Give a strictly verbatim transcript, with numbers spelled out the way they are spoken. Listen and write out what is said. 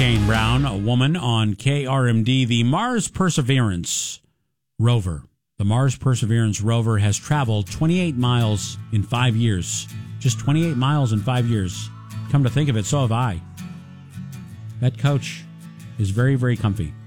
Kane Brown, a woman on K R M D. The Mars Perseverance rover. The Mars Perseverance rover has traveled twenty-eight miles in five years. Just twenty-eight miles in five years. Come to think of it, so have I. That couch is very, very comfy.